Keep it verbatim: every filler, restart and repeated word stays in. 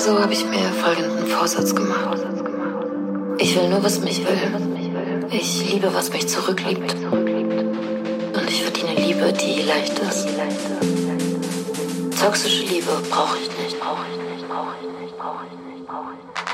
Also habe ich mir folgenden Vorsatz gemacht. Ich will nur, was mich will. Ich liebe, was mich zurückliebt. Und ich verdiene Liebe, die leicht ist. Toxische Liebe brauche ich nicht. Brauche ich nicht, brauche ich nicht, brauche ich nicht, brauche ich nicht.